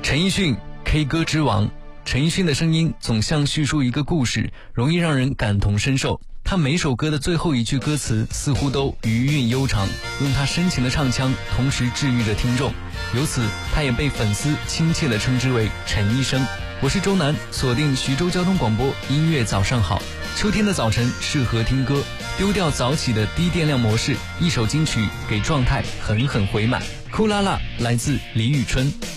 陈奕迅 K 歌之王，陈奕迅的声音总像叙述一个故事，容易让人感同身受。他每首歌的最后一句歌词似乎都余韵悠长，用他深情的唱腔同时治愈着听众，由此他也被粉丝亲切地称之为陈医生。我是周南，锁定徐州交通广播音乐早上好。秋天的早晨适合听歌，丢掉早起的低电量模式，一首金曲给状态狠狠回满。哭啦啦来自李宇春。